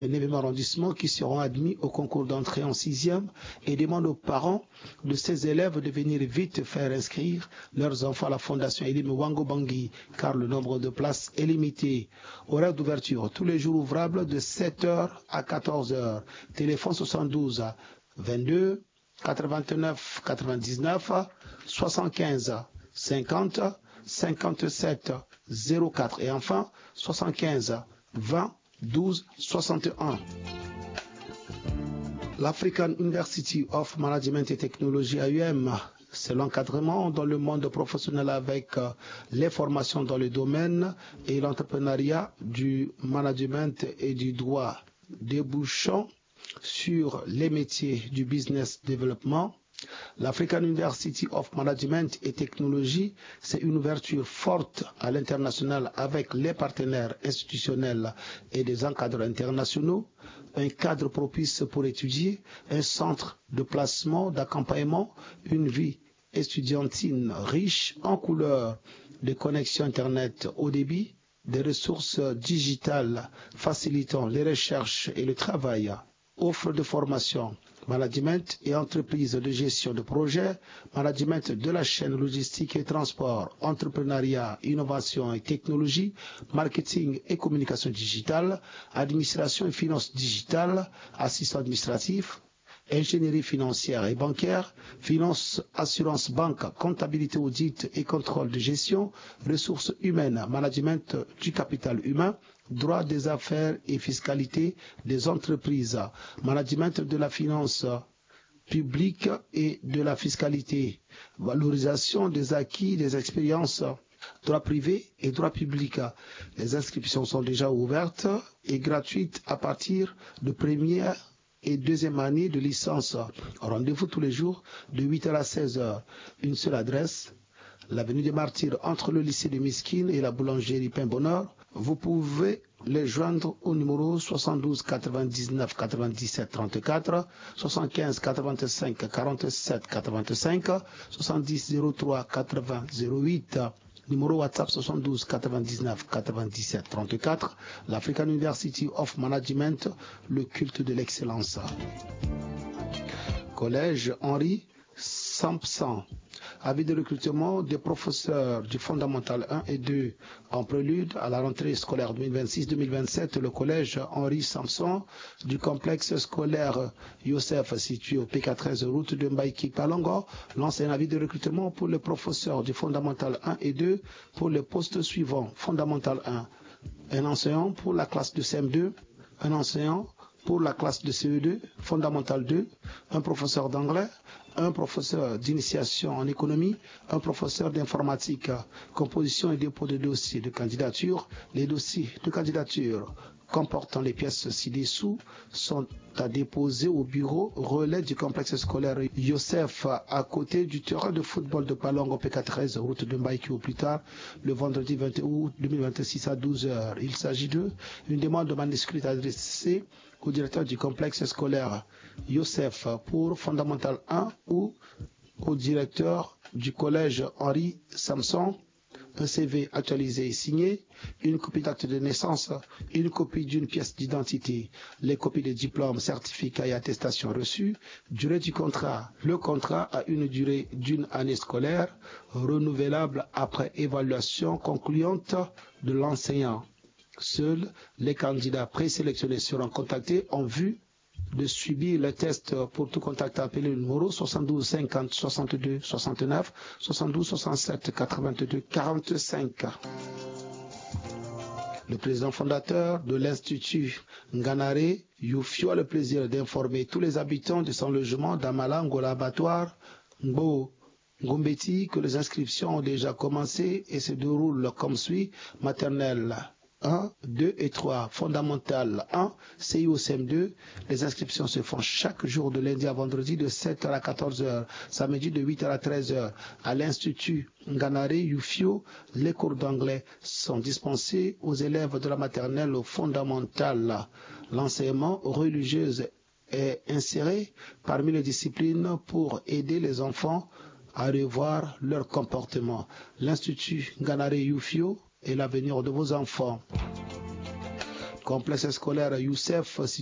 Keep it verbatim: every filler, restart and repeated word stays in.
neuvième arrondissement qui seront admis au concours d'entrée en sixième et demande aux parents de ces élèves de venir vite faire inscrire leurs enfants à la fondation Elim Wango Bangui car le nombre de places est limité. Horaire d'ouverture tous les jours ouvrables de sept heures à quatorze heures. Téléphone soixante-douze vingt-deux quatre-vingt-neuf quatre-vingt-dix-neuf soixante-quinze cinquante cinquante-sept zéro quatre et enfin soixante-quinze vingt douze soixante-et-un. L'African University of Management et Technology A U M, c'est l'encadrement dans le monde professionnel avec les formations dans le domaine et l'entrepreneuriat du management et du droit, débouchant sur les métiers du business development. L'African University of Management et Technology, c'est une ouverture forte à l'international avec les partenaires institutionnels et des encadreurs internationaux, un cadre propice pour étudier, un centre de placement, d'accompagnement, une vie estudiantine riche en couleurs, des connexions Internet haut débit, des ressources digitales facilitant les recherches et le travail, offre de formation, management et entreprise de gestion de projet, management de la chaîne logistique et transport, entrepreneuriat, innovation et technologie, marketing et communication digitale, administration et finances digitales, assistant administratif, ingénierie financière et bancaire, finance, assurance, banque, comptabilité, audit et contrôle de gestion, ressources humaines, management du capital humain, droit des affaires et fiscalité des entreprises, management de la finance publique et de la fiscalité, valorisation des acquis, des expériences, droit privé et droit public. Les inscriptions sont déjà ouvertes et gratuites à partir de première et deuxième année de licence. Rendez-vous tous les jours de huit heures à seize heures. Une seule adresse, l'avenue des Martyrs entre le lycée de Miskine et la boulangerie Pain Bonheur. Vous pouvez les joindre au numéro soixante-douze quatre-vingt-dix-neuf quatre-vingt-dix-sept trente-quatre, soixante-quinze quatre-vingt-cinq quarante-sept quatre-vingt-cinq, soixante-dix zéro trois quatre-vingts zéro huit. Numéro WhatsApp soixante-douze quatre-vingt-dix-neuf quatre-vingt-dix-sept trente-quatre, l'African University of Management, le culte de l'excellence. Collège Henri Sampson. Avis de recrutement des professeurs du Fondamental un et deux. En prélude à la rentrée scolaire deux mille vingt-six deux mille vingt-sept, le collège Henri Sampson du complexe scolaire Youssef situé au P K treize route de Mbaïki Palongo lance un avis de recrutement pour les professeurs du Fondamental un et deux pour les postes suivants. Fondamental un, un enseignant pour la classe de C M deux, un enseignant pour la classe de C E deux, Fondamental deux, un professeur d'anglais, un professeur d'initiation en économie, un professeur d'informatique, composition et dépôt de dossiers de candidature. Les dossiers de candidature comportant les pièces ci-dessous sont à déposer au bureau relais du complexe scolaire Youssef à côté du terrain de football de Palongo P K treize, route de Mbaïki au plus tard, le vendredi vingt et un août deux mille vingt-six à douze heures. Il s'agit d'une demande de manuscrit adressée au directeur du complexe scolaire Youssef pour Fondamental un ou au directeur du collège Henri Sampson, un C V actualisé et signé, une copie d'acte de naissance, une copie d'une pièce d'identité, les copies de diplômes, certificats et attestations reçus, durée du contrat. Le contrat a une durée d'une année scolaire, renouvelable après évaluation concluante de l'enseignant. Seuls les candidats présélectionnés seront contactés en vue de subir le test. Pour tout contact, appelez le numéro soixante-douze cinquante soixante-deux soixante-neuf, soixante-douze soixante-sept quatre-vingt-deux quarante-cinq. Le président fondateur de l'Institut Nganare Youfio a le plaisir d'informer tous les habitants de son logement d'Amala, Ngola Abattoir, Ngbo, Ngombeti que les inscriptions ont déjà commencé et se déroulent comme suit. Maternelle un, deux et trois, Fondamental un, C I O C M deux. Les inscriptions se font chaque jour de lundi à vendredi de sept heures à quatorze heures, samedi de huit heures à treize heures. À l'Institut Nganare Youfio, les cours d'anglais sont dispensés aux élèves de la maternelle au Fondamental. L'enseignement religieux est inséré parmi les disciplines pour aider les enfants à revoir leur comportement. L'Institut Nganare Youfio et l'avenir de vos enfants. complexe scolaire Youssef